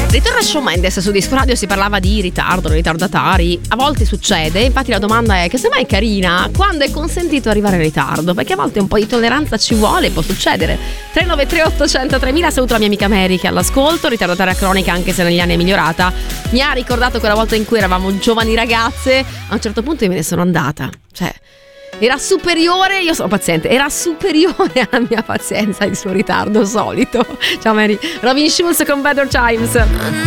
Ritorna Shawn Mendes su Disco Radio, si parlava di ritardo, ritardatari. A volte succede, infatti la domanda è che se mai carina, quando è consentito arrivare in ritardo? Perché a volte un po' di tolleranza ci vuole, può succedere. 393 800 3000, saluto la mia amica Mary che è all'ascolto, ritardataria cronica anche se negli anni è migliorata. Mi ha ricordato quella volta in cui eravamo giovani ragazze, a un certo punto io me ne sono andata, cioè era superiore, io sono paziente, era superiore alla mia pazienza il suo ritardo solito. Ciao Mary. Robin Schulz con Better Times.